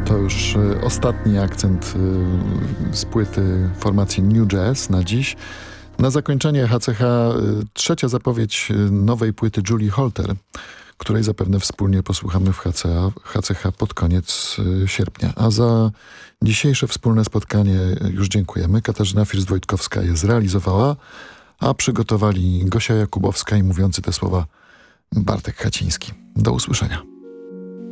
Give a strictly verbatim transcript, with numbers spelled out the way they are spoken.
To już y, ostatni akcent y, z płyty formacji New Jazz na dziś. Na zakończenie H C H y, trzecia zapowiedź y, nowej płyty Julie Holter, której zapewne wspólnie posłuchamy w H C H, H C H pod koniec y, sierpnia. A za dzisiejsze wspólne spotkanie już dziękujemy. Katarzyna First-Wojtkowska je zrealizowała, a przygotowali Gosia Jakubowska i mówiący te słowa Bartek Chaciński. Do usłyszenia.